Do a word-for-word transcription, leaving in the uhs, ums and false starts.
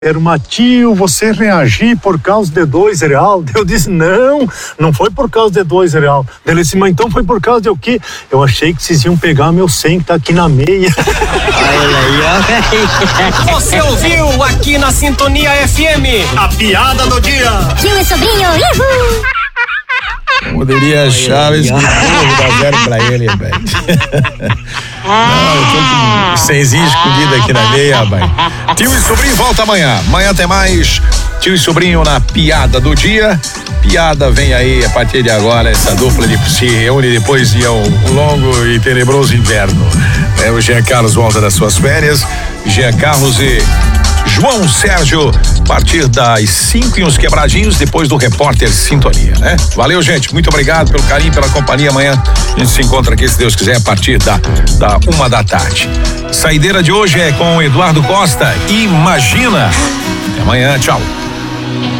Era uma tio, você reagir por causa de dois real? Eu disse, não, não foi por causa de dois real. Ele disse, mas então foi por causa de o quê? Eu achei que vocês iam pegar meu cem que tá aqui na meia. Você ouviu aqui na Sintonia F M a piada do dia. Tio e sobrinho, uhul! Poderia Chaves que dá zero pra ele, velho. Não, eu tô com cenzinho escondido aqui na meia, rapaz. Tio e sobrinho volta amanhã. Amanhã tem mais Tio e sobrinho na piada do dia. Piada vem aí a partir de agora. Essa dupla de, se reúne depois de um longo e tenebroso inverno. É, o Jean Carlos volta das suas férias. Jean Carlos e João Sérgio, a partir das cinco e uns quebradinhos, depois do Repórter Sintonia, né? Valeu, gente, muito obrigado pelo carinho, pela companhia. Amanhã a gente se encontra aqui, se Deus quiser, a partir da, da uma da tarde. Saideira de hoje é com o Eduardo Costa, Imagina. Até amanhã, tchau.